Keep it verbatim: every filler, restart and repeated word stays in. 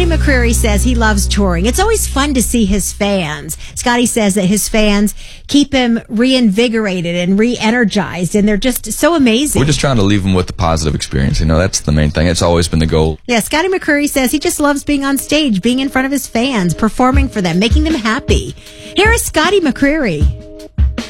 McCreary says he loves touring. It's always fun to see his fans. Scotty says that his fans keep him reinvigorated and re-energized, and they're just so amazing. We're just trying to leave them with a positive experience. You know, that's the main thing. It's always been the goal. Yeah, Scotty McCreary says he just loves being on stage, being in front of his fans, performing for them, making them happy. Here is Scotty McCreary.